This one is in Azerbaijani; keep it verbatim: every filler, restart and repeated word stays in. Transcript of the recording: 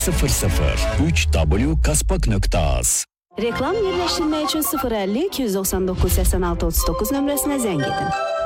sıfır sıfır üç w kaspak nöqtə az. Reklam yerləşdirmək üçün sıfır əlli iki yüz doxsan doqquz səksən altı otuz doqquz nömrəsinə zəng edin.